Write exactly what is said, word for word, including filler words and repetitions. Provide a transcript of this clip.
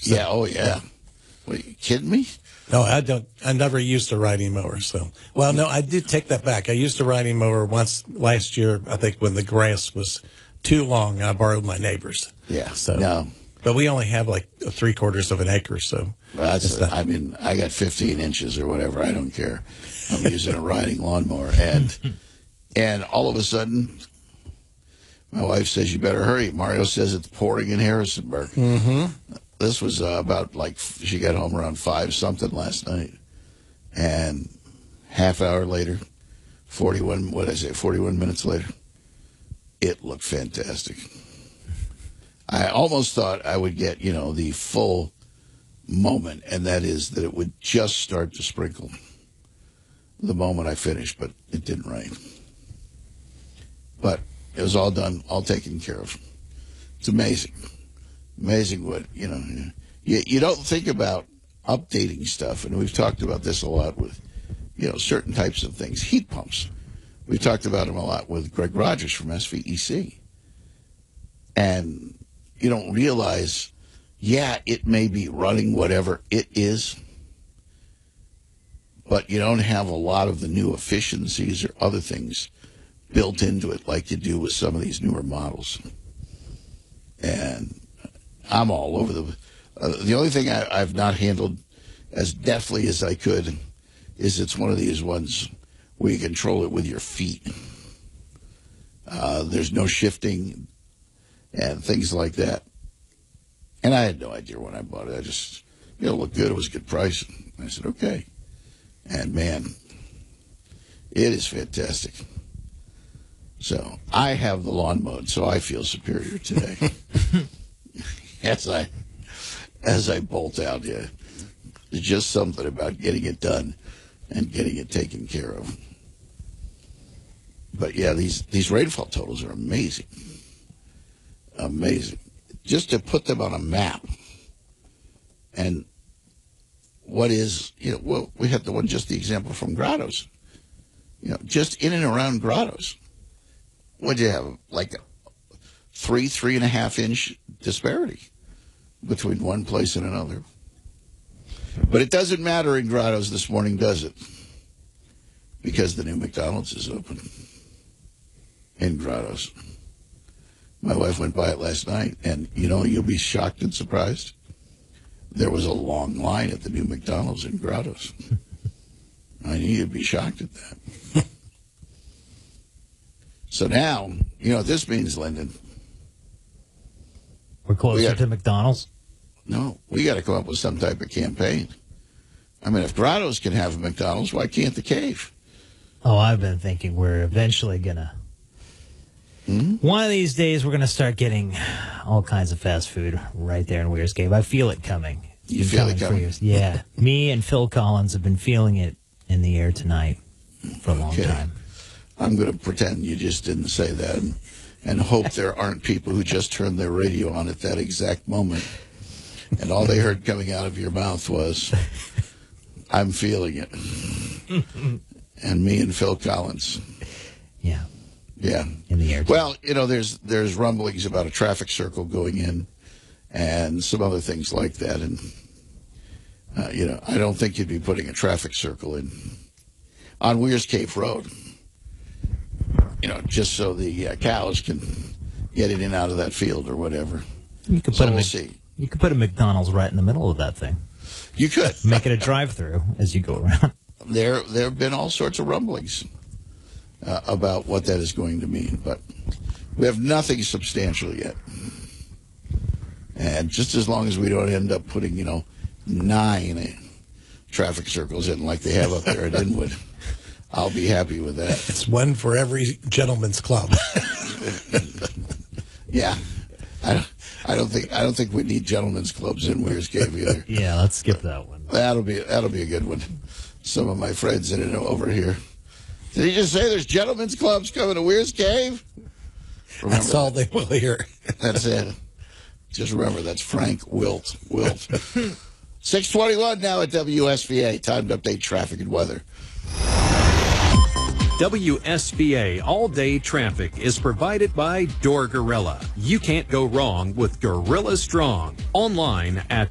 So, yeah, oh, yeah. yeah. What, are you kidding me? No, I don't. I never used a riding mower. So, well, no, I did take that back. I used a riding mower once last year, I think, when the grass was too long. I borrowed my neighbor's. Yeah. So, no. But we only have like three quarters of an acre, so. Well, that's a, I mean, I got fifteen inches or whatever. I don't care. I'm using a riding lawnmower. And, and all of a sudden, my wife says, you better hurry. Mario says it's pouring in Harrisonburg. Mm-hmm. This was uh, about like, she got home around five something last night. And half hour later, forty-one, what did I say, forty-one minutes later, it looked fantastic. I almost thought I would get, you know, the full moment, and that is that it would just start to sprinkle the moment I finished, but it didn't rain. But it was all done, all taken care of. It's amazing. Amazing what, you know, you, you don't think about updating stuff, and we've talked about this a lot with, you know, certain types of things. Heat pumps. We've talked about them a lot with Greg Rogers from S V E C. And you don't realize, yeah, it may be running whatever it is, but you don't have a lot of the new efficiencies or other things built into it like you do with some of these newer models. And I'm all over the... Uh, the only thing I, I've not handled as deftly as I could is it's one of these ones where you control it with your feet. Uh, there's no shifting and things like that. And I had no idea when I bought it. I just, you know, it looked good. It was a good price. I said, okay. And, man, it is fantastic. So I have the lawn mowed, so I feel superior today. as I as I bolt out here. There's just something about getting it done and getting it taken care of. But, yeah, these, these rainfall totals are amazing. Amazing. Just to put them on a map. And what is, you know, well, we had the one, just the example from Grottoes. You know, just in and around Grottoes. What do you have? Like a three, three and a half inch disparity between one place and another. But it doesn't matter in Grottoes this morning, does it? Because the new McDonald's is open in Grottoes. My wife went by it last night, and, you know, you'll be shocked and surprised. There was a long line at the new McDonald's in Grottoes. I knew you'd be shocked at that. So now, you know what this means, Lyndon? We're closer we got, to McDonald's? No, we got to come up with some type of campaign. I mean, if Grottoes can have a McDonald's, why can't the Cave? Oh, I've been thinking we're eventually going to... Hmm? One of these days, we're going to start getting all kinds of fast food right there in Weir's Cave. I feel it coming. It's you feel coming it coming? Yeah. Me and Phil Collins have been feeling it in the air tonight for a long okay. time. I'm going to pretend you just didn't say that and, and hope there aren't people who just turned their radio on at that exact moment. And all they heard coming out of your mouth was, I'm feeling it. And me and Phil Collins. Yeah. Yeah. In the air. Well, you know, there's there's rumblings about a traffic circle going in and some other things like that. And, uh, you know, I don't think you'd be putting a traffic circle in on Weir's Cave Road, you know, just so the uh, cows can get in and out of that field or whatever. You could so put a we'll Mc- see. You could put a McDonald's right in the middle of that thing. You could. Make it a drive-through as you go around. There, there have been all sorts of rumblings uh, about what that is going to mean, but we have nothing substantial yet. And just as long as we don't end up putting, you know, nine traffic circles in like they have up there at Inwood, I'll be happy with that. It's one for every gentleman's club. Yeah. I don't, I don't think I don't think we need gentlemen's clubs in Weir's Cave either. Yeah, let's skip that one. That'll be that'll be a good one. Some of my friends in it over here. Did he just say there's gentlemen's clubs coming to Weir's Cave? Remember that's all that. they will hear. That's it. Just remember, that's Frank Wilt. Wilt. six twenty-one now at W S V A. Time to update traffic and weather. W S V A all-day traffic is provided by Door Gorilla. You can't go wrong with Gorilla Strong. Online at